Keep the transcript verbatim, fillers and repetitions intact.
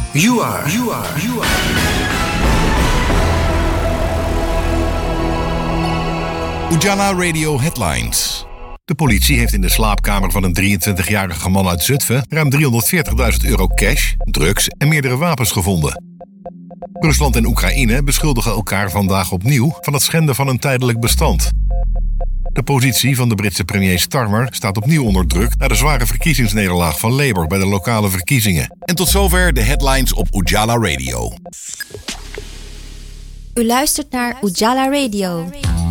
You are, you are, you are. Ujala Radio Headlines. De politie heeft in de slaapkamer van een drieëntwintigjarige man uit Zutphen ruim driehonderdveertigduizend euro cash, drugs en meerdere wapens gevonden. Rusland en Oekraïne beschuldigen elkaar vandaag opnieuw van het schenden van een tijdelijk bestand. De positie van de Britse premier Starmer staat opnieuw onder druk na de zware verkiezingsnederlaag van Labour bij de lokale verkiezingen. En tot zover de headlines op Ujala Radio. U luistert naar Ujala Radio.